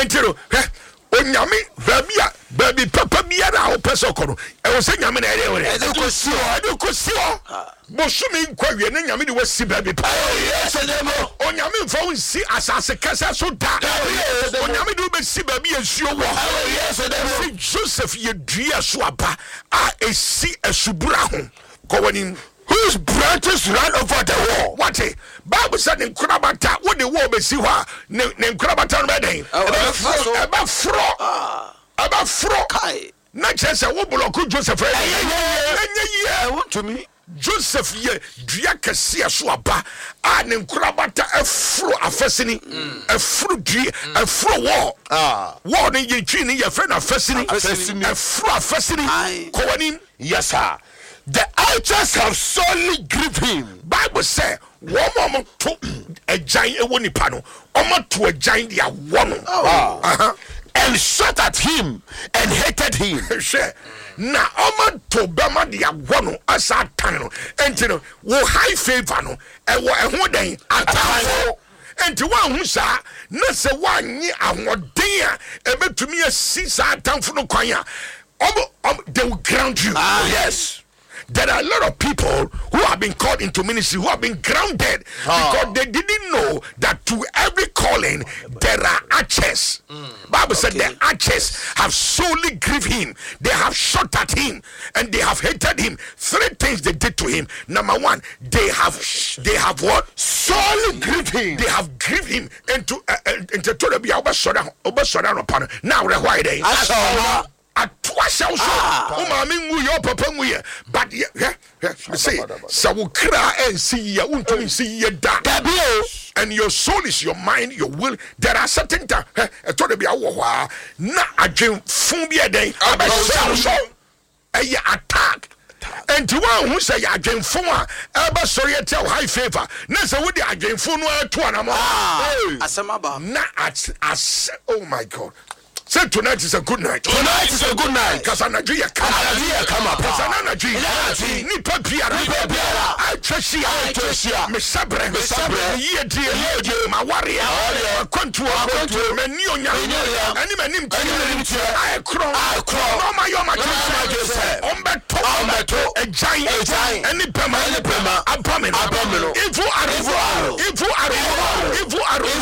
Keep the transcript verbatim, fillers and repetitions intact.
entiro he onyame babia baby papa biara o pesokono e wo se nyame na ere ore e de ko si o e de ko si o bosumi nkwawie ne nyame de wasi baby pa yes demo onyame mfa wonsi asase kasa so da onyame de be si baby ensuo wo yes demo Joseph ye dua so aba a esi asubura ho kowani whose branches ran over the wall. What it? Bible said in Kurabata, what the wall be see what? Ne Kurabata bedding. About fro, about fro, about fro. Not just a wobble Joseph. I want to me. Joseph ye Diaka Sia Swaba, and in Kurabata a fro a fascini, a fruit tree, a fro wall. Ah, warning ye chini, your friend of fascini, a fro fascini. Coanim, yes, sir. The archers have sorely gripped him. Bible say, one moment to a giant a woni pano, almost to a giant ya one. Uh-huh. And shot at him and hated him. Share. Na almost to Bama dia one as a tano. And you know, wo high favor no, and what a whole day at and to one who saw, not say one year and what dear, and bet to me a six hour down for no choir. They will ground you. Ah, yes. There are a lot of people who have been called into ministry who have been grounded oh. because they didn't know that to every calling there are archers. Mm. Bible okay. said the archers have solely grieved him. They have shot at him and they have hated him. Three things they did to him. Number one, they have they have what? Solely grieved him. They have grieved him into uh, into to be over soda over soda upon. Now the why they. At twice also, oh, mammy, we are papa, we but yeah, say, so we cry and see ya, want to see ya that, and your soul is your mind, your will. There are certain times, I told you, I not a dream, Fumbia day, I a attack. And to one who say I dream for ever sorry tell high favor. Nessa would I dream for no to an amount. Not as oh my God. Say tonight is a good night. Tonight is a good night. Because Nigeria come up. Come up. Because Nigeria. Nipa Piara. Nipa Piara. I trust you. I trust you. Me sabre. Me sabre. Ye dear. Ye dear. My warrior. My contour. Contour. Me nyonya. Any me nim. I crawl. I crawl. No my yoma. Ombeto. Ombeto. A giant. A giant. Any pema. Any pema. Abomino. Abomino.